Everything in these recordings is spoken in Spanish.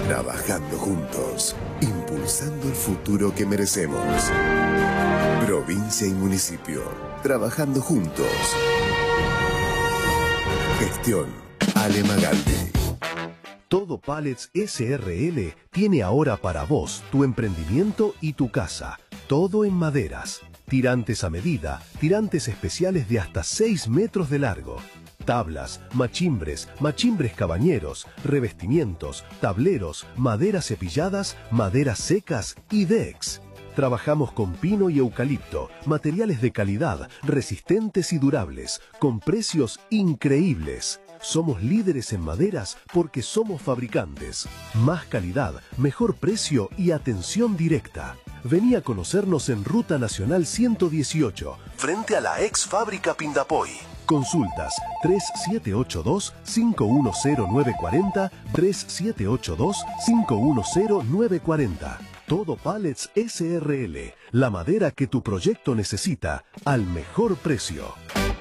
Trabajando juntos, impulsando el futuro que merecemos. Provincia y municipio, trabajando juntos. Gestión Ale Magaldi. Todo Pallets SRL tiene ahora para vos tu emprendimiento y tu casa. Todo en maderas. Tirantes a medida, tirantes especiales de hasta 6 metros de largo. Tablas, machimbres, machimbres cabañeros, revestimientos, tableros, maderas cepilladas, maderas secas y decks. Trabajamos con pino y eucalipto, materiales de calidad, resistentes y durables, con precios increíbles. Somos líderes en maderas porque somos fabricantes. Más calidad, mejor precio y atención directa. Vení a conocernos en Ruta Nacional 118, frente a la ex fábrica Pindapoy. Consultas 3782-510940, 3782-510940. Todo Pallets SRL, la madera que tu proyecto necesita, al mejor precio.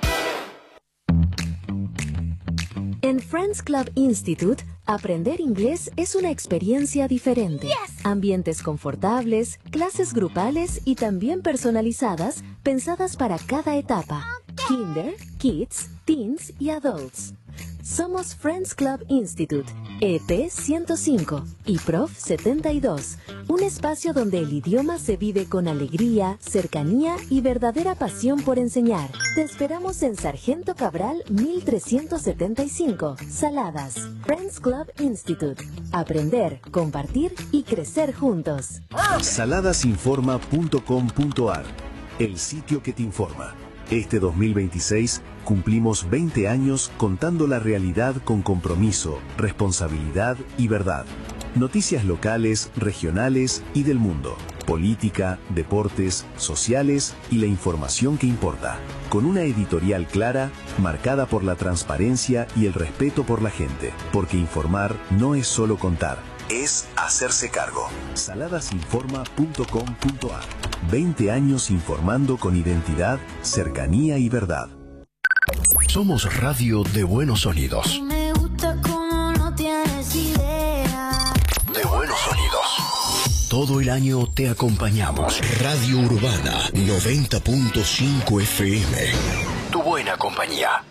En Friends Club Institute, aprender inglés es una experiencia diferente. Yes. Ambientes confortables, clases grupales y también personalizadas, pensadas para cada etapa. Kinder, Kids, Teens y Adults. Somos Friends Club Institute, EP 105 y Prof 72, un espacio donde el idioma se vive con alegría, cercanía y verdadera pasión por enseñar. Te esperamos en Sargento Cabral 1375, Saladas. Friends Club Institute. Aprender, compartir y crecer juntos. Saladasinforma.com.ar, el sitio que te informa. Este 2026 cumplimos 20 años contando la realidad con compromiso, responsabilidad y verdad. Noticias locales, regionales y del mundo. Política, deportes, sociales y la información que importa. Con una editorial clara, marcada por la transparencia y el respeto por la gente. Porque informar no es solo contar, es hacerse cargo. Saladasinforma.com.ar. 20 años informando con identidad, cercanía y verdad. Somos radio de buenos sonidos. Me gusta como no tienes idea. De buenos sonidos. Todo el año te acompañamos. Radio Urbana 90.5 FM. Tu buena compañía.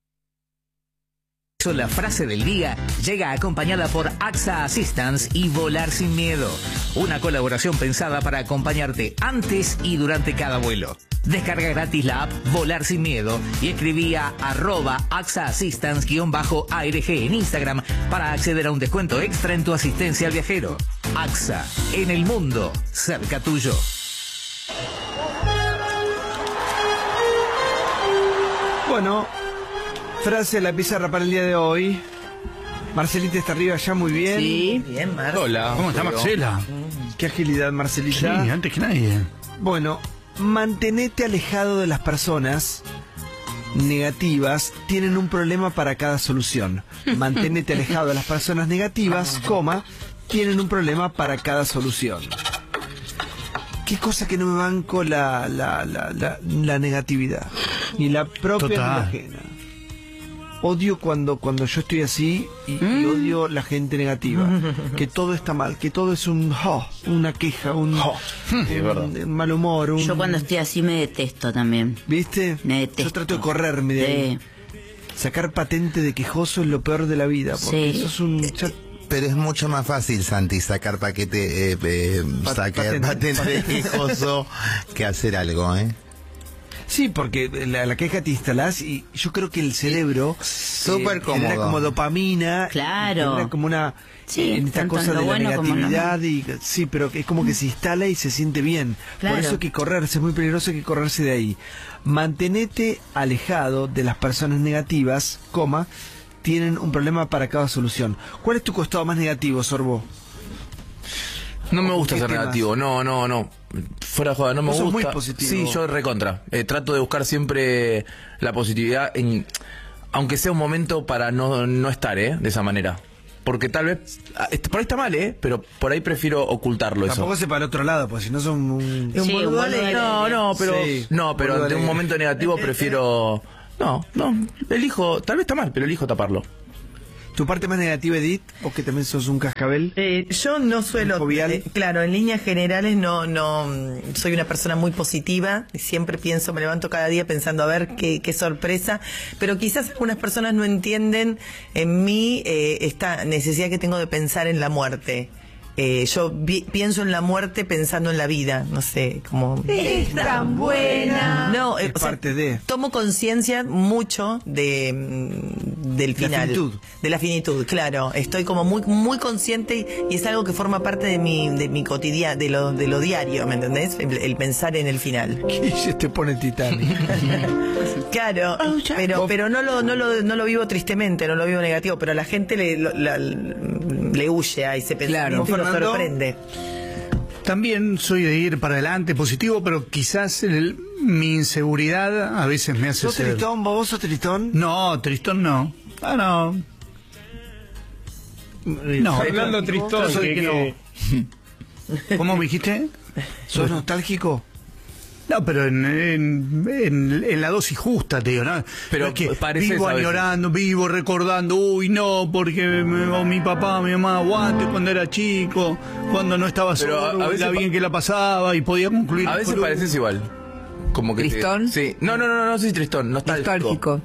La frase del día llega acompañada por AXA Assistance y Volar Sin Miedo, una colaboración pensada para acompañarte antes y durante cada vuelo. Descarga gratis la app Volar Sin Miedo y escribí a @AXAAssistance_ARG en Instagram para acceder a un descuento extra en tu asistencia al viajero. AXA, en el mundo, cerca tuyo. Bueno, frase a la pizarra para el día de hoy. Marcelita está arriba ya, muy bien. Sí, bien, Marcela. Hola, ¿cómo está Marcela? Qué agilidad, Marcelita. Sí, antes que nadie. Bueno, mantenete alejado de las personas negativas. Tienen un problema para cada solución. Mantenete alejado de las personas negativas, tienen un problema para cada solución. Qué cosa que no me banco la negatividad. Ni la propia ni la ajena. Odio cuando yo estoy así y odio la gente negativa. Que todo está mal, que todo es una queja, un mal humor. Yo cuando estoy así me detesto también. ¿Viste? Me detesto. Yo trato de correrme de ahí. Sacar patente de quejoso es lo peor de la vida. Porque eso es un... Pero es mucho más fácil, Santi, sacar patente de quejoso que hacer algo, ¿eh? Sí, porque la queja te instalás y yo creo que el cerebro súper cómodo, genera como dopamina, genera como una en esta cosa de la negatividad sí, pero es como que se instala y se siente bien. Por eso hay que correrse, es muy peligroso, hay que correrse de ahí. Mantenete alejado de las personas negativas, tienen un problema para cada solución. ¿Cuál es tu costado más negativo, Sorbo? No me gusta ser negativo, no. Fuera de joda, no me gusta. Muy positivo. Sí, yo recontra. Trato de buscar siempre la positividad, aunque sea un momento para no estar, de esa manera. Porque tal vez, por ahí está mal, pero por ahí prefiero ocultarlo. Tampoco se para el otro lado, pues si no son un... pero de un momento negativo prefiero... No, elijo, tal vez está mal, pero elijo taparlo. ¿Tu parte más negativa, Edith? ¿O que también sos un cascabel? Yo no suelo, claro, en líneas generales no soy una persona muy positiva, siempre pienso, me levanto cada día pensando a ver qué sorpresa, pero quizás algunas personas no entienden en mí esta necesidad que tengo de pensar en la muerte. Yo pienso en la muerte pensando en la vida, no sé, como... Es tan buena. No, es parte de... Tomo conciencia mucho del final. De la finitud, claro. Estoy como muy consciente y es algo que forma parte de mi cotidiano, de lo diario, ¿me entendés? El pensar en el final. ¿Qué te pone Titanic? Claro, pero no lo vivo tristemente, no lo vivo negativo, pero a la gente le huye a ese pensamiento. Claro. Lo sorprende. También soy de ir para adelante, positivo, pero quizás mi inseguridad a veces me hace ¿Sos tristón, vos sos tristón? No, tristón no. Ah, no. No, Fernando Tristón. ¿Cómo me dijiste? ¿Sos nostálgico? No, pero en la dosis justa, te digo, ¿no? Pero es que parece vivo añorando, vivo recordando, uy, no, porque mi papá, mi mamá, aguante cuando era chico, cuando no estaba solo, era bien que la pasaba y podía concluir. A veces pareces igual. Como que ¿Tristón? Sí. No soy tristón, nostálgico.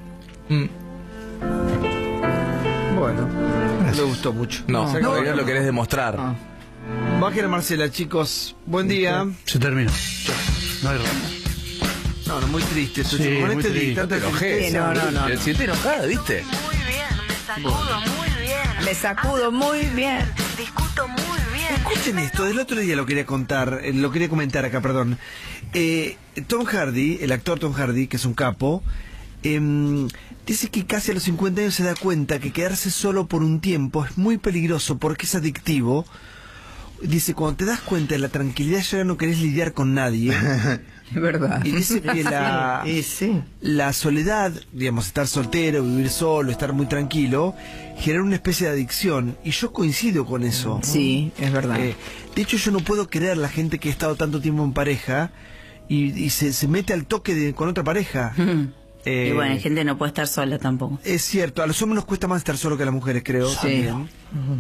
Bueno, me gustó mucho. No, lo querés demostrar. Bajen a Marcela, chicos. Buen día. Se terminó. No hay rato. No, muy triste. Sí, con muy este triste. No te enojes. No. Si te enojada, ¿viste? Muy bien, me sacudo muy bien. Me sacudo muy bien. Discuto muy bien. Escuchen esto, del otro día lo quería comentar acá, perdón. Tom Hardy, el actor Tom Hardy, que es un capo, dice que casi a los 50 años se da cuenta que quedarse solo por un tiempo es muy peligroso porque es adictivo. Dice, cuando te das cuenta de la tranquilidad ya no querés lidiar con nadie. Es verdad. Y dice que la soledad, digamos, estar soltero, vivir solo, estar muy tranquilo, genera una especie de adicción. Y yo coincido con eso. Sí, es verdad. De hecho, yo no puedo creer la gente que ha estado tanto tiempo en pareja y se mete al toque con otra pareja. Y bueno, la gente no puede estar sola tampoco. Es cierto, a los hombres nos cuesta más estar solo que a las mujeres, creo. Sí. También.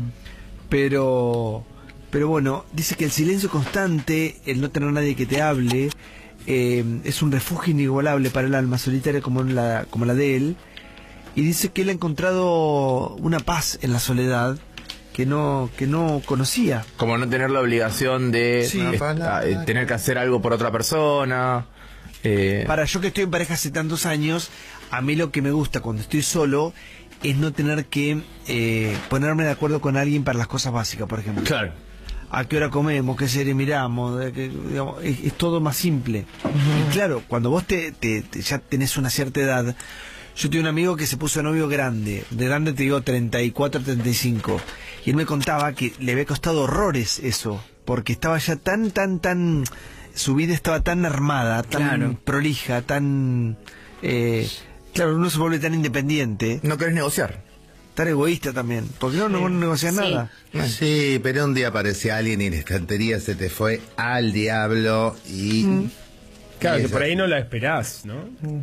Pero bueno, dice que el silencio constante, el no tener a nadie que te hable, es un refugio inigualable para el alma solitaria como la de él. Y dice que él ha encontrado una paz en la soledad que no conocía. Como no tener la obligación de tener que hacer algo por otra persona. Para yo que estoy en pareja hace tantos años, a mí lo que me gusta cuando estoy solo es no tener que ponerme de acuerdo con alguien para las cosas básicas, por ejemplo. Claro. ¿A qué hora comemos? ¿Qué serie miramos? Digamos, es todo más simple. Y claro, cuando vos ya tenés una cierta edad. Yo tengo un amigo que se puso novio grande. De grande te digo 34, 35. Y él me contaba que le había costado horrores eso. Porque estaba ya tan... Su vida estaba tan armada, tan prolija, tan... claro, uno se vuelve tan independiente. No querés negociar. Tan egoísta también, porque no negocias nada. Sí, pero un día aparece alguien y la estantería se te fue al diablo y... Claro, que por ahí no la esperás, ¿no?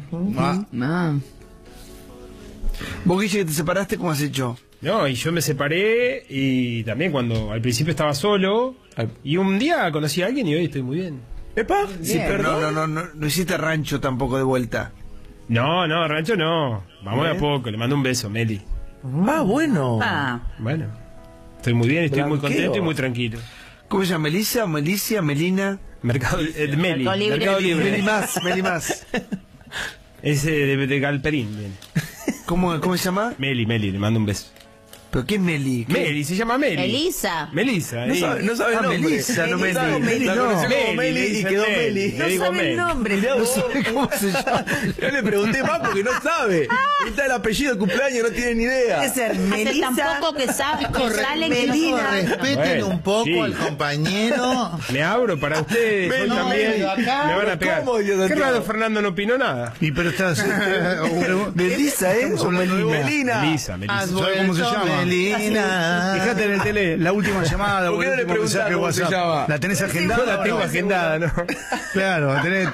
Vos, Guille, que te separaste, ¿cómo has hecho? No, y yo me separé y también cuando al principio estaba solo y un día conocí a alguien y hoy estoy muy bien. ¿Epa? Sí, pero no hiciste rancho tampoco de vuelta. No, rancho no. Vamos de a poco, le mando un beso, Meli. Bueno. Bueno, estoy muy bien, estoy muy contento y muy tranquilo. ¿Cómo se llama? ¿Melissa? ¿Melicia? ¿Melina? Meli. Mercado Libre. Meli más. Ese de Galperín, bien. ¿Cómo se llama? Meli, le mando un beso. ¿Pero qué es Meli? Meli, se llama Meli. Melissa. Melissa. No sabe el nombre. Melissa, no Meli. Meli y quedó Meli. No sabe el nombre. No sabe cómo se llama. Yo le pregunté más porque no sabe. Está el apellido de cumpleaños, no tiene ni idea. Puede ser Melissa. Tampoco que sabe, que salen que Melina. Respeten un poco al compañero. Me abro para ustedes. Meli, yo también. acá. Me van a pegar. ¿Cómo, Dios Qué santiago? raro, Fernando no opinó nada. Y pero estás... ¿Melissa, o Melina? Melissa. ¿Sabes cómo se llama? Melina. Fíjate en el tele, la última llamada, ¿Por qué o no el le último mensaje de preguntás cómo se WhatsApp. llama? ¿La tenés agendada? Yo la tengo agendada, ¿no? Claro, tenés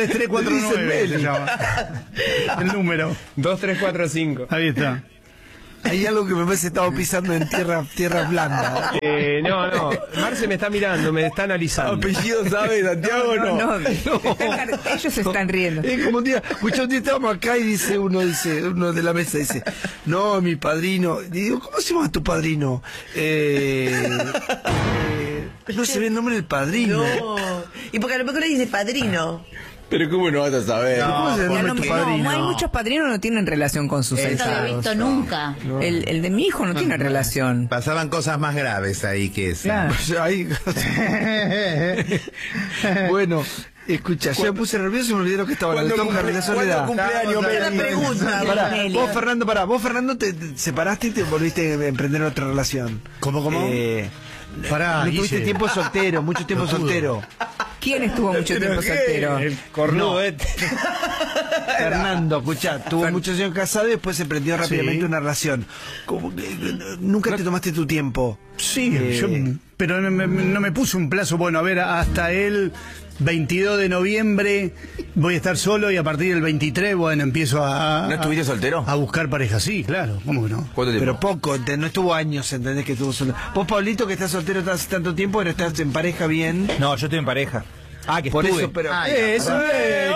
3349 se llama. El número. 2345. Ahí está. Hay algo que me parece que estamos pisando en tierra blanda. No. Marce me está mirando, me está analizando. ¿Apellido sabe, Santiago? No. Ellos se están riendo. Es como un día estábamos acá y dice uno de la mesa, dice, no, mi padrino. Y digo, ¿cómo se llama tu padrino? No se ve el nombre del padrino. No. Y porque a lo mejor le dice padrino. Pero ¿cómo no vas a saber? ¿Cómo se llama tu padrino? Hay muchos padrinos que no tienen relación con sus No lo he visto nunca. El de mi hijo no tiene relación. Pasaban cosas más graves ahí que esa. Claro. Bueno, escucha, yo me puse nervioso y me olvidé lo que estaba hablando. La soledad. Vos, Fernando, te separaste y te volviste a emprender otra relación. ¿Cómo? Pará, no tuviste tiempo soltero, mucho tiempo soltero. ¿Quién estuvo mucho tiempo soltero? El cornudo Fernando, escuchá, tuvo muchos años casado y después se emprendió rápidamente una relación. ¿Nunca te tomaste tu tiempo? Sí, pero no me puse un plazo. Bueno, a ver, hasta el 22 de noviembre voy a estar solo y a partir del 23, bueno, empiezo a... ¿No estuviste soltero? A buscar pareja, sí, claro, ¿cómo que no? ¿Cuánto tiempo? Pero poco, no estuvo años, ¿entendés? Que estuvo solo. Vos, Pablito, que estás soltero hace tanto tiempo, ¿no estás en pareja bien? No, yo estoy en pareja. Que por estuve. eso, pero... Eso es.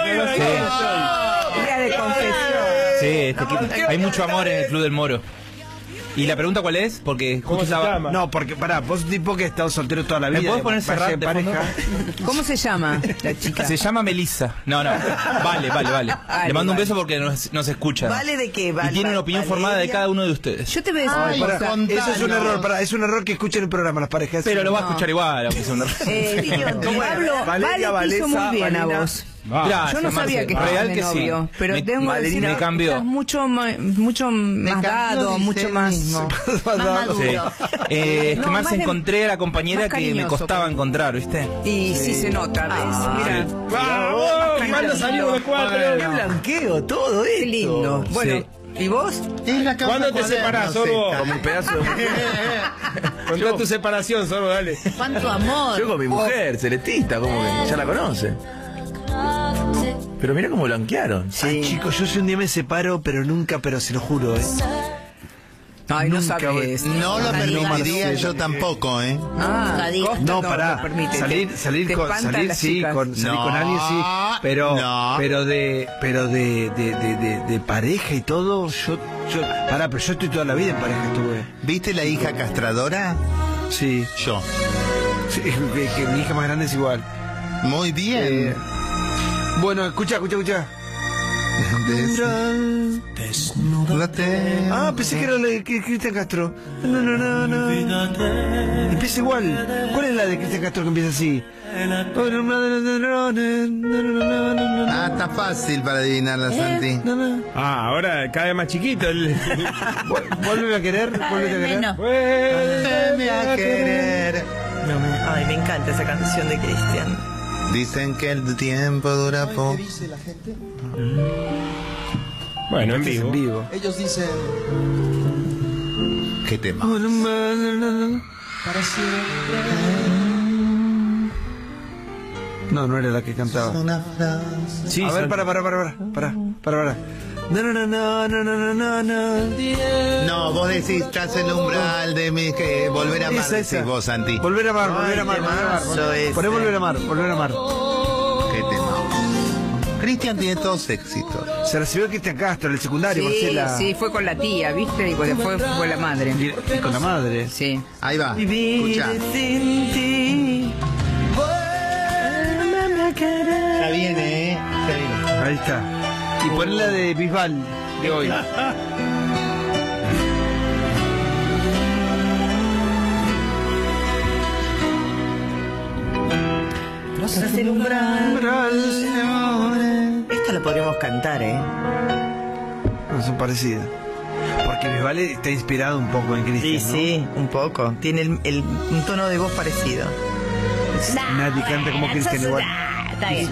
Día de confesión. Sí, hay mucho amor en el Club del Moro. ¿Y la pregunta cuál es? Porque justo estaba... No, porque pará, vos tipo que has estado soltero toda la vida. ¿Me podés poner cerrar en de pareja? ¿Cómo se llama la chica? Se llama Melissa. No. Vale. Le mando un beso porque nos escucha. ¿Vale de qué? Y tiene una opinión formada de cada uno de ustedes. Yo te voy a decir una cosa. Eso es un error, es un error que escuchen el programa las parejas. Pero lo va a escuchar igual, aunque sea un error. Pablo, Valeria, te hizo muy bien a vos. Gracias, yo no sabía que real estabas que de novio, sí. pero tengo que decir me cambió. Estás mucho más dado, mucho más maduro. Sí. Es que más de- encontré a la compañera más que me cariñoso, costaba creo. encontrar, ¿viste? Y sí se nota, ¿ves? Mira. ¿Cuándo salimos de cuatro? Qué blanqueo todo esto. Qué lindo. Bueno, ¿y vos? ¿Cuándo te separás, Sorbo? Con mi pedazo de Contá tu separación, Sorbo, dale. ¿Cuánto amor? Yo con mi mujer, Celestita, como que ya la conoce. Pero mira cómo blanquearon. Ay, chicos, yo si un día me separo, pero se lo juro, Ay, no Nunca sabes. No lo permitiría yo tampoco, Costa No, lo pará. permite. Salir Te con espantan las chicas. con alguien sí, pero de pareja y todo, yo pero yo estoy toda la vida en pareja estuve. ¿Viste la hija castradora? Sí. Yo. Sí, que mi hija más grande es igual. Muy bien. Bueno, escucha. Desnúdate. Pensé que era la de Cristian Castro. No. Empieza igual. ¿Cuál es la de Cristian Castro que empieza así? Está fácil para adivinarla, Santi. Ahora cada vez más chiquito. Vuelve a querer. Vuelve a querer. Ay, me encanta esa canción de Cristian. Dicen que el tiempo dura poco. ¿Qué dice la gente? Bueno, en vivo. Ellos dicen ¿Qué tema? para siempre. No era la que cantaba. Sí, A ver, para. No, vos decís tras el umbral de mi que volver a amar. Esa. Decís vos, Santi. Volver a amar. Poné volver a amar. Qué tema. Cristian tiene todos éxitos. Se recibió Cristian Castro en el secundario, Marcela. Sí, fue con la tía, ¿viste? Y después fue la madre. Y con la madre. Sí. Ahí va. Vivir Escucha. sin ti. Ya viene, Ahí está. Y poné la de Bisbal de hoy. Tras el umbral. Esta la podríamos cantar, No son parecidas. Porque Bisbal está inspirado un poco en Cristian, ¿no? Sí, un poco. Tiene un tono de voz parecido. Nadie canta como Cristian igual. Está bien.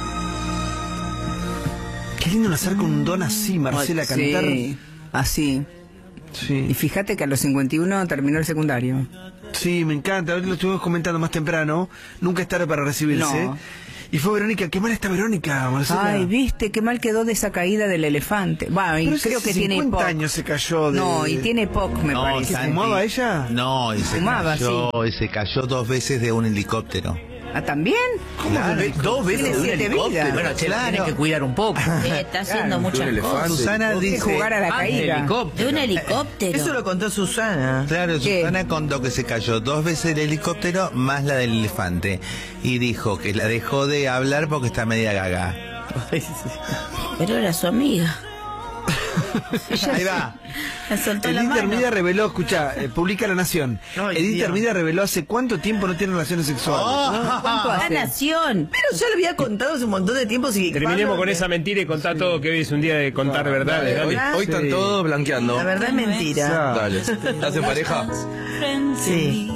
Qué lindo nacer con un don así, Marcela, cantar. Sí, así. Sí. Y fíjate que a los 51 terminó el secundario. Sí, me encanta. Hoy lo estuvimos comentando más temprano. Nunca es tarde para recibirse. No. Y fue Verónica, qué mal está Verónica, Marcela. Ay, viste, qué mal quedó de esa caída del elefante. Bueno, y creo que tiene 50 EPOC. años se cayó de... No, y tiene EPOC, me parece. Santi, ¿Fumaba ella? No, y se Fumaba, cayó 2 veces de un helicóptero. ¿Ah, también? Claro. 2 veces Tiene de un 7 helicóptero. vidas. Bueno, che, la Claro. tenés que cuidar un poco. Está haciendo muchas cosas. Susana Que dice... jugar a la De caída. helicóptero. De un helicóptero. Eso lo contó Susana. Claro, ¿Qué? Susana contó que se cayó 2 veces el helicóptero más la del elefante. Y dijo que la dejó de hablar porque está media gaga. Pero era su amiga. Ahí va. Le soltó la Edith mano. Hermida reveló, escucha, publica La Nación. Ay, Edith Dios. Hermida reveló hace cuánto tiempo no tiene relaciones sexuales. ¿Cuánto La hace? Nación. Pero ya lo había contado hace un montón de tiempo. Si Terminemos Pablo- con esa mentira y contar todo, que hoy es un día de contar verdades. Hoy, Dale. hoy están todos blanqueando. La verdad es mentira. Dale. ¿Estás en pareja? Sí.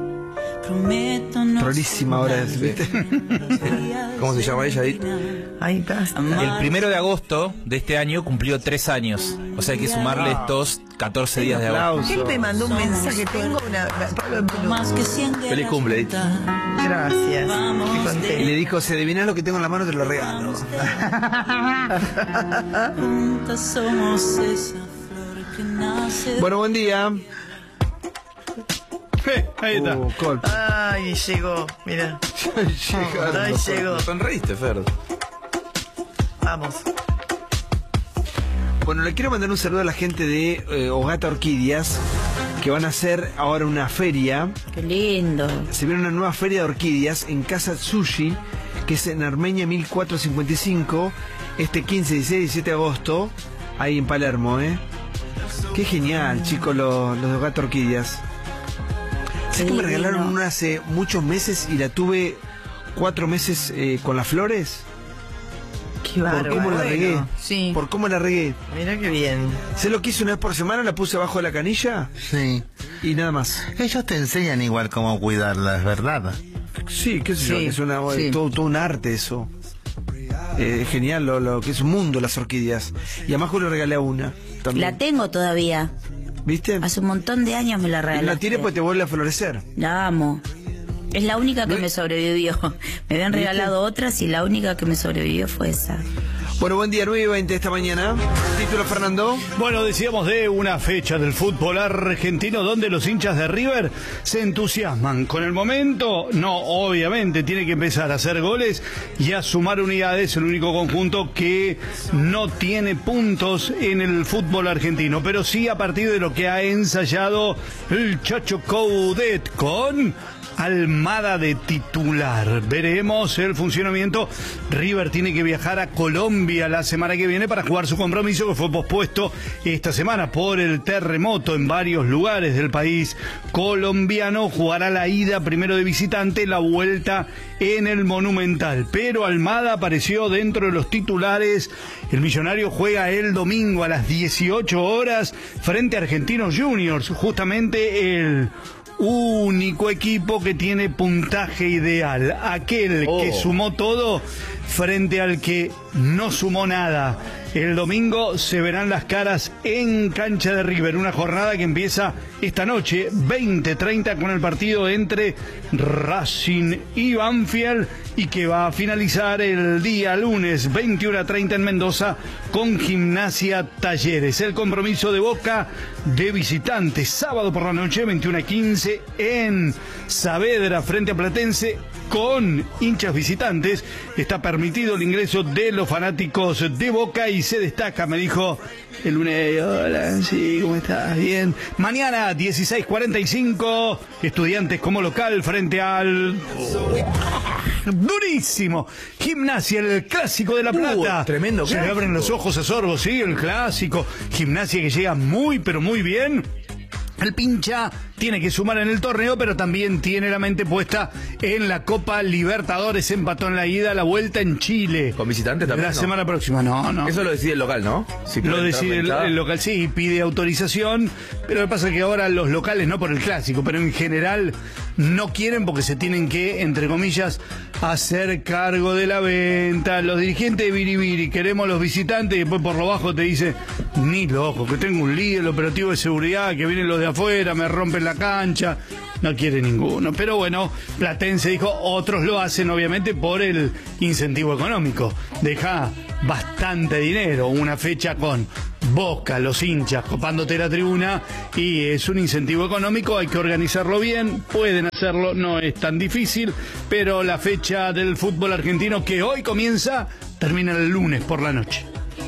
Trolísima ahora es, ¿viste? ¿Cómo se llama ella? Edith? Ay, basta. El 1 de agosto de este año cumplió 3 años. O sea, hay que sumarle estos 14 días de agosto. Él me mandó un mensaje. Tengo una. Pablo, Feliz cumple, Edith. gracias. Qué Y contento. le dijo, si adivinas lo que tengo en la mano, te lo regalo. Bueno, buen día. Ahí está. Col. Ay, llegó. Mira. Ay, llegó. Sonreíste, Fer. Vamos. Bueno, le quiero mandar un saludo a la gente de Ogata Orquídeas, que van a hacer ahora una feria. Qué lindo. Se viene una nueva feria de orquídeas en Casa Tsushi, que es en Armenia 1455, este 15, 16 y 17 de agosto, ahí en Palermo, ¿eh? Qué genial, chicos, los de Ogata Orquídeas. Sé que me regalaron una hace muchos meses y la tuve 4 meses con las flores. Qué bárbaro. Por cómo la regué. Bueno, Sí. Por cómo la regué. Mira qué bien. ¿Sé lo que hice una vez por semana? La puse abajo de la canilla Sí. y nada más. Ellos te enseñan igual cómo cuidarlas, ¿verdad? Sí, qué sé yo, Sí, que es una, sí. todo un arte eso. Genial lo que es un mundo las orquídeas. Y además yo le regalé a una también. La tengo todavía. ¿Viste? Hace un montón de años me la Y regalaste. la tires pues te vuelve a florecer. La amo. Es la única que me sobrevivió. Me habían ¿Viste? regalado otras y la única que me sobrevivió fue esa. Bueno, buen día, 9:20 esta mañana. Título, Fernando. Bueno, decíamos de una fecha del fútbol argentino donde los hinchas de River se entusiasman. Con el momento, no, obviamente, tiene que empezar a hacer goles y a sumar unidades, el único conjunto que no tiene puntos en el fútbol argentino, pero sí a partir de lo que ha ensayado el Chacho Coudet con Almada de titular. Veremos el funcionamiento. River tiene que viajar a Colombia la semana que viene para jugar su compromiso, que fue pospuesto esta semana por el terremoto en varios lugares del país colombiano. Jugará la ida primero de visitante, la vuelta en el Monumental. Pero Almada apareció dentro de los titulares. El Millonario juega el domingo a las 18 horas frente a Argentinos Juniors, justamente el único equipo que tiene puntaje ideal, aquel que sumó todo frente al que no sumó nada. El domingo se verán las caras en cancha de River, una jornada que empieza esta noche 20:30 con el partido entre Racing y Banfield y que va a finalizar el día lunes 21:30 en Mendoza con Gimnasia Talleres. El compromiso de Boca de visitantes sábado por la noche 21:15 en Saavedra frente a Platense con hinchas visitantes. Está permitido el ingreso de los fanáticos de Boca y se destaca, me dijo el lunes. Hola, sí, ¿cómo estás? Bien. Mañana 16:45, Estudiantes como local frente al durísimo Gimnasia, el clásico de La Plata. Tremendo Se le clásico. abren los ojos a Sorbo, sí, el clásico. Gimnasia que llega muy, pero muy bien. El pincha tiene que sumar en el torneo, pero también tiene la mente puesta en la Copa Libertadores. Empató en la ida, la vuelta en Chile. ¿Con visitantes también? La no? semana próxima, no. Eso lo decide el local, ¿no? Si Lo puede entrar decide la hinchada. el local, sí, pide autorización, pero lo que pasa es que ahora los locales, no por el clásico, pero en general no quieren porque se tienen que, entre comillas, hacer cargo de la venta. Los dirigentes de Biribiri, queremos los visitantes, y después por lo bajo te dice, ni loco, que tengo un lío, el operativo de seguridad, que vienen los de afuera, me rompen la cancha. no quiere ninguno. Pero bueno, Platense dijo, otros lo hacen obviamente por el incentivo económico. Deja bastante dinero, una fecha con Boca, los hinchas copándote la tribuna, y es un incentivo económico, hay que organizarlo bien, pueden hacerlo, no es tan difícil, pero la fecha del fútbol argentino que hoy comienza, termina el lunes por la noche.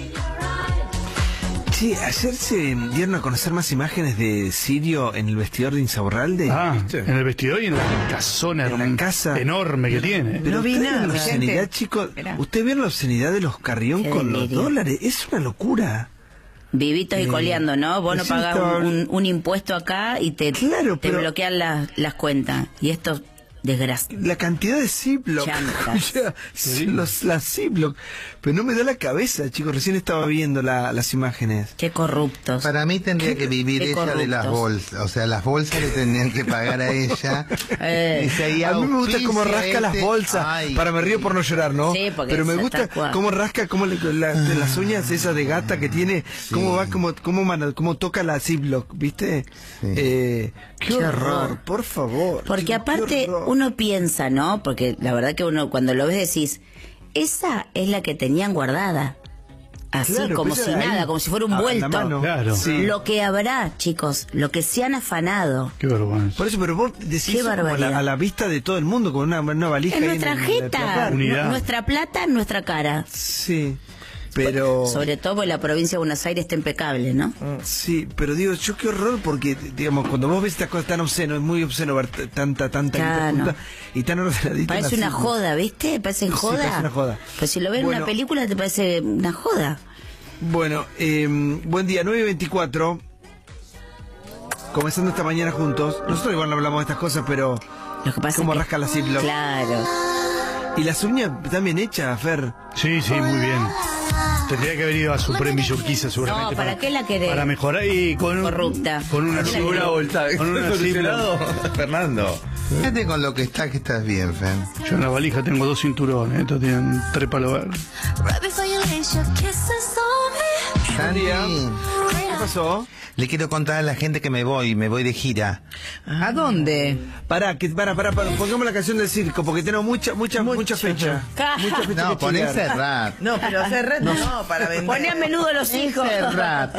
Sí, ayer se dieron a conocer más imágenes de Sirio en el vestidor de Insaurralde. En el vestidor y en la casona, en la casa enorme que tiene. Pero no vi nada, la obscenidad, chicos. ¿Usted vio la obscenidad de los Carrión con los dólares? Es una locura. Vivitos y coleando, ¿no? Vos no pagás un impuesto acá y te bloquean las cuentas. Y esto, desgracia. La cantidad de Ziploc. Las Ziploc. Pero no me da la cabeza, chicos. Recién estaba viendo las imágenes. Qué corruptos. Para mí tendría que vivir ella de las bolsas. O sea, las bolsas le tendrían que pagar a ella. A mí me gusta cómo rasca las bolsas. Para me río por no llorar, ¿no? Sí, pero me gusta cómo rasca, las uñas esas de gata que tiene, cómo va, cómo toca la Ziploc, ¿viste? Sí. Qué horror, por favor. Porque chicos, aparte uno piensa, ¿no? Porque la verdad que uno cuando lo ves decís, esa es la que tenían guardada. Así, claro, como si nada, como si fuera un vuelto. Claro. Sí. Lo que habrá, chicos, lo que se han afanado. Qué vergüenza. Por eso, pero vos decís eso como a la vista de todo el mundo, con una valija. En nuestra jeta, nuestra plata, en nuestra cara. Sí. Pero sobre todo la provincia de Buenos Aires está impecable, ¿no? Sí, pero digo, yo qué horror, porque digamos, cuando vos ves estas cosas tan obsceno, es muy obsceno ver tanta junta y tan ordenadita. Parece una joda, ¿viste? Parece joda. Sí, parece una joda. Pues si lo ves en una película te parece una joda. Bueno, buen día, 9:24. Comenzando esta mañana juntos. Nosotros igual no hablamos de estas cosas, pero lo que pasa cómo es que, rasca la Ziploc. Claro. Y las uñas están bien hechas, Fer. Sí, muy bien. Tendría que haber ido a Supreme Urquiza seguramente. No, ¿para qué la querés? Para mejorar y con corrupta. Con una vuelta. Con una Fernando. Fíjate con lo que estás bien, Fer. Yo en la valija tengo 2 cinturones, estos tienen 3 palos verdes. Santi, ¿qué pasó? Le quiero contar a la gente que me voy de gira. ¿A dónde? Pará, pongamos la canción del circo, porque tenemos mucha fecha. Mucha fecha. No, poné Serrat. No, pero Serrat no, para vender. Poné a menudo los hijos. Serrat.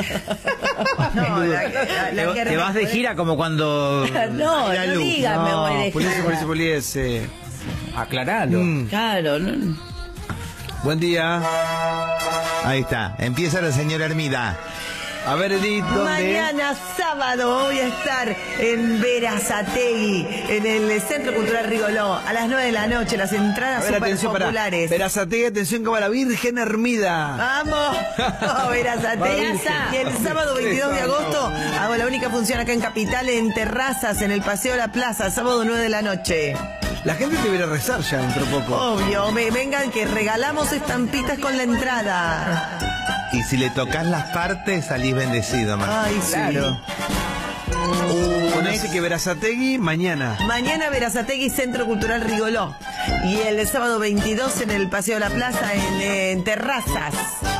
No, te vas de gira como cuando... No digas, me voy de gira. Poliese. Aclaralo. Claro. Buen día. Ahí está, empieza la señora Hermida. A ver, Edith, ¿dónde? Mañana sábado voy a estar en Verazategui, en el Centro Cultural Rigoló, a las 9 de la noche. Las entradas súper populares. Verazategui, atención, como la Virgen Hermida. ¡Vamos! Oh, Verazategui. Y el sábado 22 de agosto hago la única función acá en Capital, en Terrazas, en el Paseo La Plaza, sábado 9 de la noche. La gente debería rezar ya dentro poco. Obvio, vengan que regalamos estampitas con la entrada. Y si le tocas las partes, salís bendecido, Martín. Ay, claro. Bueno, así que Verazategui mañana. Mañana Verazategui, Centro Cultural Rigoló. Y el sábado 22 en el Paseo de la Plaza, en Terrazas.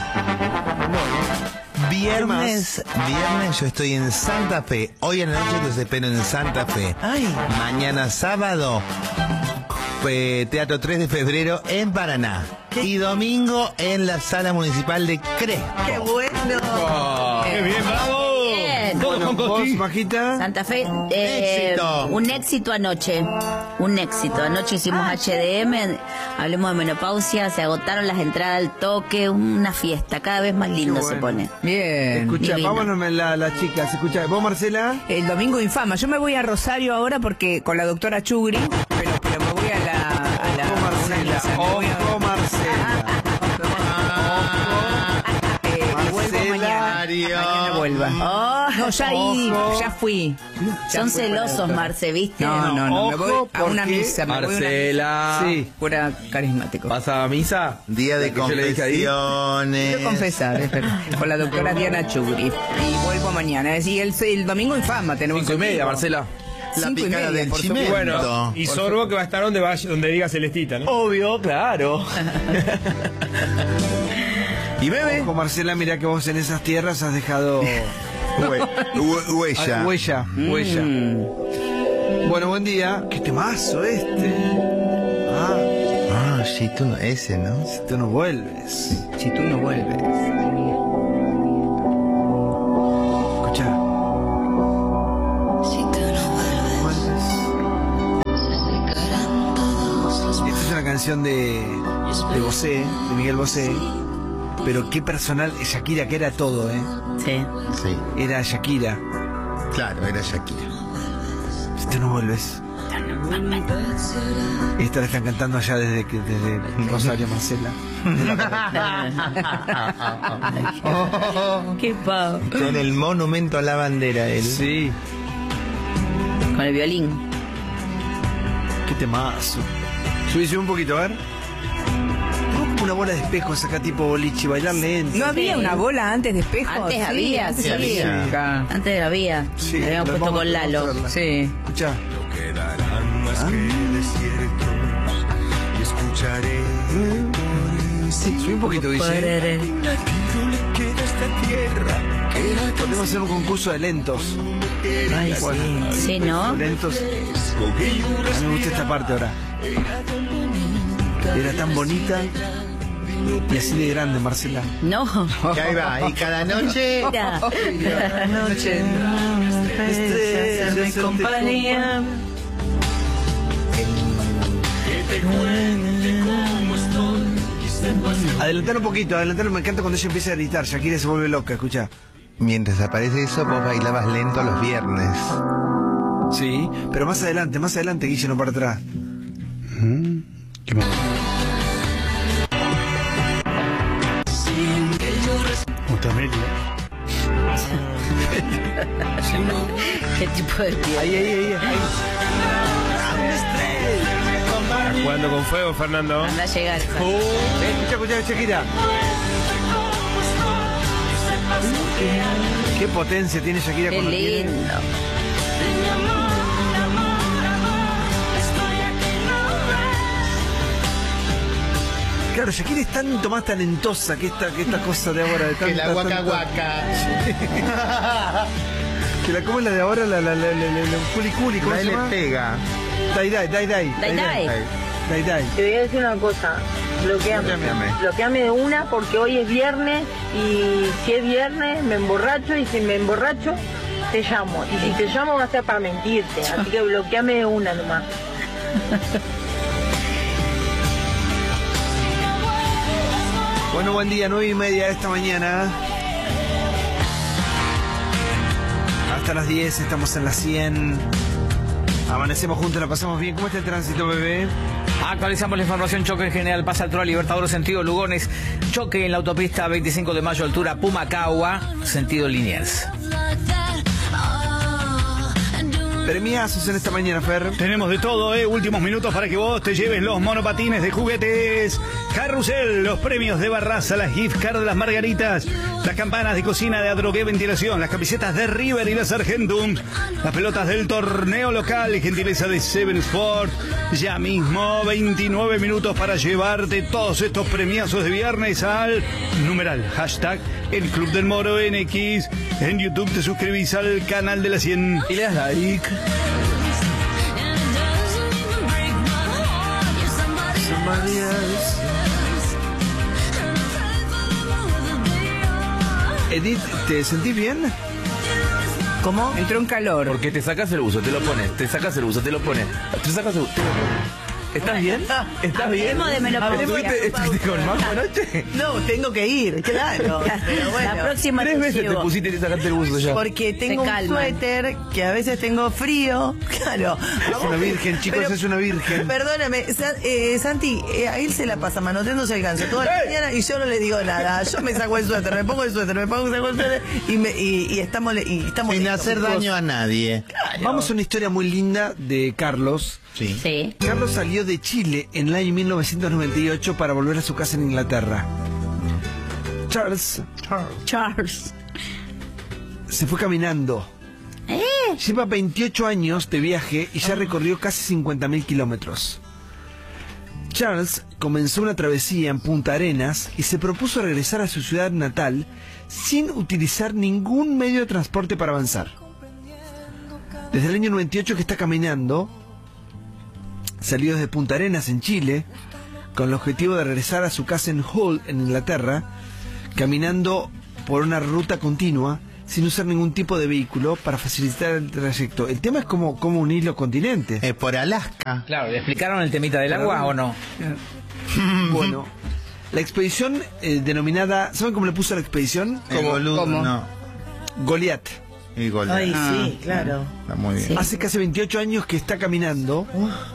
Viernes yo estoy en Santa Fe. Hoy en la noche los espero en Santa Fe. Ay. Mañana sábado, Teatro 3 de Febrero en Paraná. Y domingo en la Sala Municipal de Crespo. ¡Qué bueno! ¡Qué bien, bravo! Bueno, vos, Majita. Santa Fe, éxito. Un éxito anoche. Un éxito. Anoche hicimos HDM, hablemos de menopausia, se agotaron las entradas al toque, una fiesta, cada vez más lindo se pone. Bien. Escucha, divino. vámonos las chicas. Escucha, ¿vos, Marcela? El domingo infama. Yo me voy a Rosario ahora porque con la doctora Chugri, pero me voy a la Marcela. Ojo, Marcela. Mañana vuelva. No, ya fui. Son celosos, Marce, ¿viste? No. Me voy a una misa. Marcela. Sí, pura carismático. ¿Vas a misa? Día de confesiones. Quiero confesar, con la doctora Diana Chugri. Y vuelvo mañana. Es decir, el domingo infama tenemos. 5:30, Marcela. La picada del por chimento. Bueno, y Sorbo que va a estar donde diga Celestita, ¿no? Obvio, claro. Y bebe. Ojo, Marcela, mira que vos en esas tierras has dejado huella. Huella. Bueno, buen día. Qué temazo este. Si tú no, ese, ¿no? Si tú no vuelves. Si tú no vuelves. Escucha. Si tú no vuelves, se secarán todos los... Esta es una canción de Bosé, de Miguel Bosé. Pero qué personal, Shakira, que era todo, ¿eh? Sí. Era Shakira. Claro, era Shakira. Si tú no vuelves. Esta la están cantando allá desde Rosario, Marcela. Qué pavo. Con el monumento a la bandera, él. Sí. Con el violín. Qué temazo. Subí un poquito, a ver. Una bola de espejos acá tipo boliche, bailar lento. ¿No había una bola antes de espejos? Antes había, antes sí. había. Antes había. Sí, Le habíamos puesto con Lalo. Sí. Escucha. Subí un poquito, Guille. Podemos hacer un concurso de lentos. Ay, Bueno, sí, ¿no? lentos. A mí me gusta esta parte ahora. Era tan bonita y así de grande, Marcela. No. Y ahí va, y cada noche. Mira. Cada noche Estrellas hacerme compañía. Adelantar un poquito, adelantar. Me encanta cuando ella empieza a gritar. Shakira se vuelve loca, escucha. Mientras aparece eso, vos bailabas lento los viernes. Sí, pero más adelante, Guille, no para atrás. ¿Qué más? Otamelia. ¿Qué tipo de pie? Ahí. Está jugando con fuego, Fernando. Anda a llegar. Escucha, Shakira. Qué potencia tiene Shakira Qué cuando quiere. lindo. Claro, Shakira es tanto más talentosa que esta cosa de ahora. De Que la guaca guaca. Que la como la de ahora, la culi, ¿cómo se llama? pega. Dai. Te voy a decir una cosa, bloqueame de una porque hoy es viernes y si es viernes me emborracho y si me emborracho te llamo. Y si te llamo va a ser para mentirte, así que bloqueame de una nomás. Bueno, buen día, 9:30 de esta mañana. Hasta las 10, estamos en las 100. Amanecemos juntos, la pasamos bien. ¿Cómo está el tránsito, bebé? Actualizamos la información. Choque en General Paz Altura Libertador sentido Lugones. Choque en la autopista 25 de mayo altura Pumacagua sentido Liniers. Premiazos en esta mañana, Fer. Tenemos de todo, últimos minutos para que vos te lleves los monopatines de juguetes Carrusel, los premios de Barraza, las gift cards de las Margaritas, las campanas de cocina de Adrogué Ventilación, las camisetas de River y las Argentum, las pelotas del torneo local, gentileza de Seven Sport. Ya mismo 29 minutos para llevarte todos estos premiazos de viernes al numeral hashtag El Club del Moro NX. En YouTube te suscribís al canal de la 100 y le das like. Edith, ¿te sentís bien? ¿Cómo? Entró en calor. Porque te sacas el buzo, te lo pones. Te sacas el buzo, te lo pones. Te sacas el buzo, te lo pones. ¿Estás bien? ¿Estás bien? Hablemos de menopausia. ¿Estuviste con Majo anoche? No, tengo que ir, claro. Pero bueno, La próxima 3 veces te pusiste y te sacaste el buzo ya. porque tengo un calman. suéter que a veces tengo frío. Claro. Es una virgen, chicos, Pero, es una virgen. Perdóname, Santi, a él se la pasa manoteándose el ganso toda la mañana y yo no le digo nada. Yo me saco el suéter, me pongo el suéter, saco el suéter y estamos Sin hacer daño a nadie. Claro. Vamos a una historia muy linda de Carlos. Sí. Carlos salió de Chile en el año 1998 para volver a su casa en Inglaterra. Charles se fue caminando. Lleva 28 años de viaje y ya recorrió casi 50.000 kilómetros. Charles comenzó una travesía en Punta Arenas y se propuso regresar a su ciudad natal sin utilizar ningún medio de transporte para avanzar. Desde el año 98 que está caminando, salió desde Punta Arenas, en Chile, con el objetivo de regresar a su casa en Hull, en Inglaterra, caminando por una ruta continua, sin usar ningún tipo de vehículo para facilitar el trayecto. El tema es cómo unir los continentes. Por Alaska. Claro, ¿le explicaron el temita del agua o no? Bueno, la expedición denominada... ¿Saben cómo le puso la expedición? ¿Cómo? No. Goliat. Y Goliat. Ay, sí, claro. Está muy bien. Sí. Hace casi 28 años que está caminando.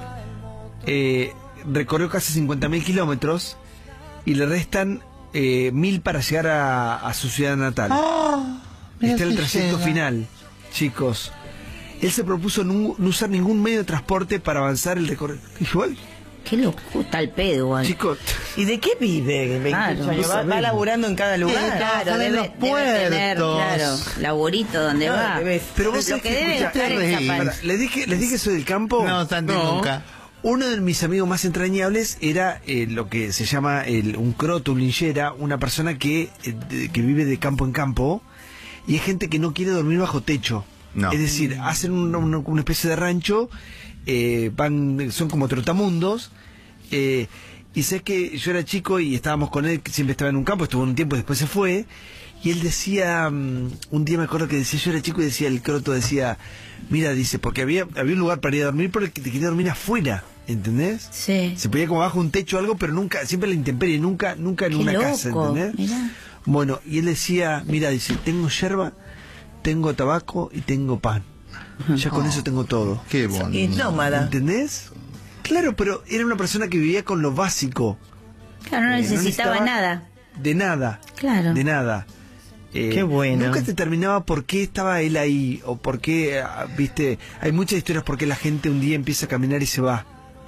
Recorrió casi 50.000 kilómetros y le restan 1.000 para llegar a su ciudad natal. Está el trayecto final, chicos. Él se propuso no usar ningún medio de transporte para avanzar el recorrido. Igual. Qué locura el pedo, igual. Chicos, ¿y de qué vive? 28 años. ¿Va laburando en cada lugar? Claro, debe tener, claro, laborito donde va. Pero vos lo que debe estar ¿Les dije soy del campo? No, Santi, nunca. Uno de mis amigos más entrañables era lo que se llama un croto, un linchera, una persona que vive de campo en campo, y hay gente que no quiere dormir bajo techo. No. Es decir, hacen una especie de rancho, son como trotamundos, y sé que yo era chico y estábamos con él, que siempre estaba en un campo, estuvo un tiempo y después se fue, y él decía, un día me acuerdo que decía, yo era chico y decía, el croto decía, mira, dice, porque había un lugar para ir a dormir, pero te quería dormir afuera, ¿entendés? Sí. Se podía como bajo un techo o algo, pero nunca, siempre a la intemperie, nunca en una casa, ¿entendés? Mirá. Bueno, y él decía, mira, dice, tengo yerba, tengo tabaco y tengo pan. Ya con eso tengo todo. Qué bonito. Y nómada. ¿Entendés? Claro, pero era una persona que vivía con lo básico. Claro, no necesitaba nada. De nada. Claro. De nada. Qué bueno. Nunca te terminaba por qué estaba él ahí, o por qué, viste, hay muchas historias por qué la gente un día empieza a caminar y se va.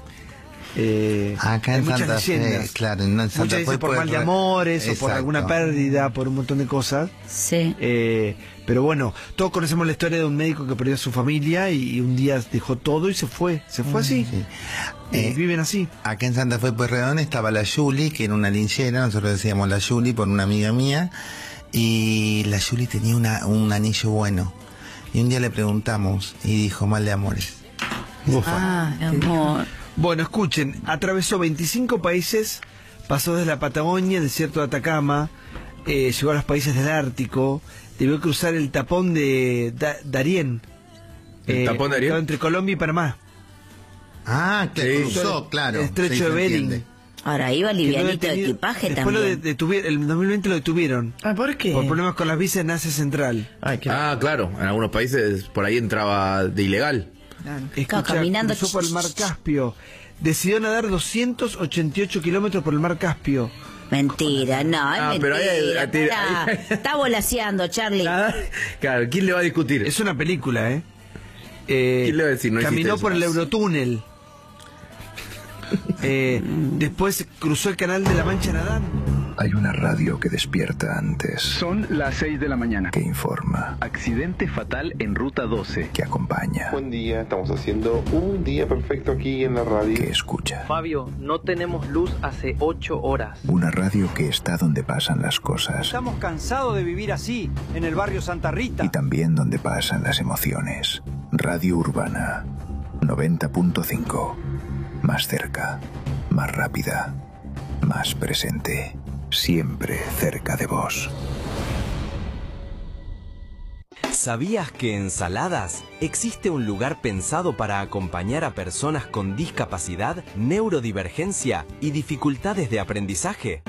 Acá hay en muchas Santa Fe, leyendas. claro, en Santa Muchas Fe veces por mal de amores, o por alguna pérdida, por un montón de cosas. Sí. Pero bueno, todos conocemos la historia de un médico que perdió a su familia y un día dejó todo y se fue así. Sí. Viven así. Acá en Santa Fe Pueyrredón estaba la Yuli, que era una linchera, nosotros decíamos la Yuli por una amiga mía, y la Yuli tenía un anillo bueno. Y un día le preguntamos y dijo, mal de amores. Amor. Bueno, escuchen, atravesó 25 países, pasó desde la Patagonia, el desierto de Atacama, llegó a los países del Ártico, debió cruzar el tapón de Darién. ¿El tapón de Darién? Entre Colombia y Panamá. Que cruzó, claro. El estrecho de Bering. Ahora iba livianito de equipaje después también. El 2020 lo detuvieron. ¿Por qué? Por problemas con las visas en Asia Central. Claro, en algunos países por ahí entraba de ilegal. Escucha, caminando. Cruzó por el mar Caspio. Decidió nadar 288 kilómetros por el mar Caspio. Mentira, no, es pero mentira. Está volaseando, Charlie. Claro, ¿quién le va a discutir? Es una película, ¿Quién le va a decir? No caminó existe por eso. el Eurotúnel. Después cruzó el canal de la Mancha nadando. Hay una radio que despierta antes. Son las 6 de la mañana. Que informa. Accidente fatal en ruta 12. Que acompaña. Buen día, estamos haciendo un día perfecto aquí en la radio. Que escucha. Fabio, no tenemos luz hace 8 horas. Una radio que está donde pasan las cosas. Estamos cansados de vivir así, en el barrio Santa Rita. Y también donde pasan las emociones. Radio Urbana 90.5. Más cerca, más rápida, más presente. Siempre cerca de vos. ¿Sabías que en Saladas existe un lugar pensado para acompañar a personas con discapacidad, neurodivergencia y dificultades de aprendizaje?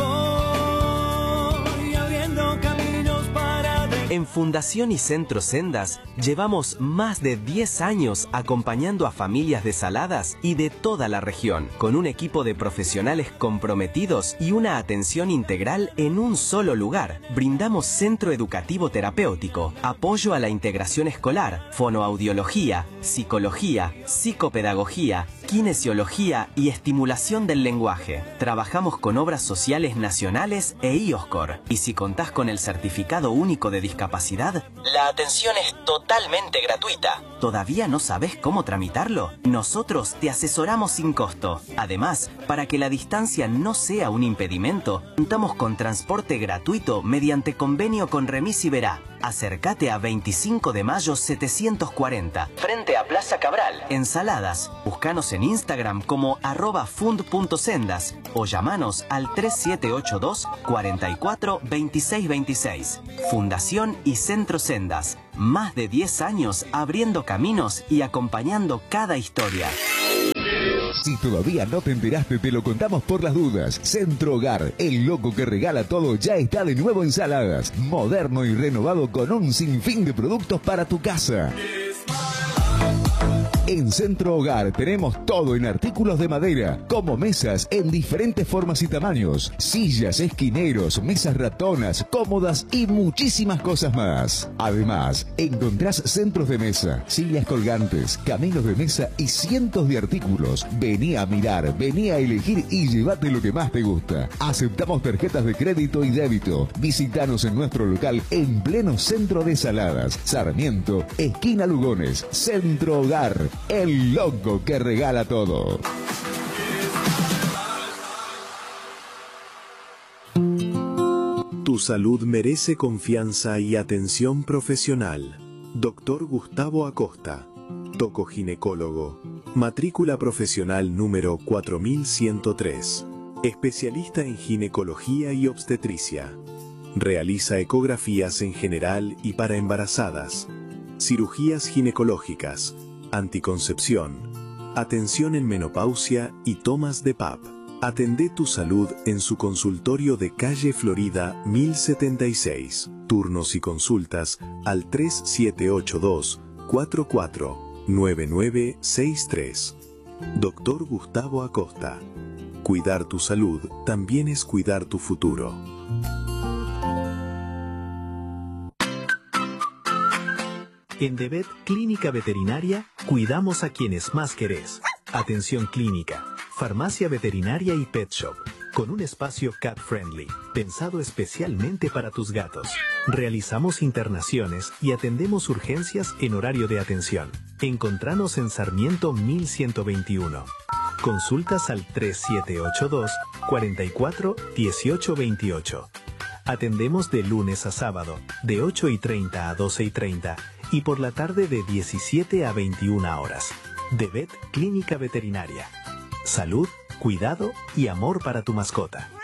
En Fundación y Centro Sendas llevamos más de 10 años acompañando a familias de Saladas y de toda la región, con un equipo de profesionales comprometidos y una atención integral en un solo lugar. Brindamos centro educativo terapéutico, apoyo a la integración escolar, fonoaudiología, psicología, psicopedagogía, kinesiología y estimulación del lenguaje. Trabajamos con obras sociales nacionales e IOSCOR. Y si contás con el certificado único de discapacidad, la atención es totalmente gratuita. ¿Todavía no sabés cómo tramitarlo? Nosotros te asesoramos sin costo. Además, para que la distancia no sea un impedimento, contamos con transporte gratuito mediante convenio con Remis Iberá. Acércate a 25 de mayo 740, frente a Plaza Cabral. Ensaladas. Búscanos en Instagram como @fund.sendas o llamanos al 3782 44 26 26. Fundación y Centro Sendas. Más de 10 años abriendo caminos y acompañando cada historia. Si todavía no te enteraste, te lo contamos por las dudas. Centro Hogar, el loco que regala todo, ya está de nuevo en Saladas. Moderno y renovado con un sinfín de productos para tu casa. En Centro Hogar tenemos todo en artículos de madera, como mesas en diferentes formas y tamaños, sillas, esquineros, mesas ratonas, cómodas y muchísimas cosas más. Además, encontrás centros de mesa, sillas colgantes, caminos de mesa y cientos de artículos. Vení a mirar, vení a elegir y llévate lo que más te gusta. Aceptamos tarjetas de crédito y débito. Visítanos en nuestro local en pleno centro de Saladas, Sarmiento, esquina Lugones. Centro Hogar, el loco que regala todo. Tu salud merece confianza y atención profesional. Dr. Gustavo Acosta, tocoginecólogo, matrícula profesional número 4103, especialista en ginecología y obstetricia. Realiza ecografías en general y para embarazadas, cirugías ginecológicas, anticoncepción, atención en menopausia y tomas de PAP. Atendé tu salud en su consultorio de calle Florida 1076. Turnos y consultas al 3782 44 9963. Dr. Gustavo Acosta. Cuidar tu salud también es cuidar tu futuro. En DeVet Clínica Veterinaria, cuidamos a quienes más querés. Atención clínica, farmacia veterinaria y pet shop, con un espacio cat friendly, pensado especialmente para tus gatos. Realizamos internaciones y atendemos urgencias en horario de atención. Encontranos en Sarmiento 1121. Consultas al 3782 44 18 28. Atendemos de lunes a sábado, de 8:30 a 12:30 y por la tarde de 17 a 21 horas. DeVet Clínica Veterinaria. Salud, cuidado y amor para tu mascota.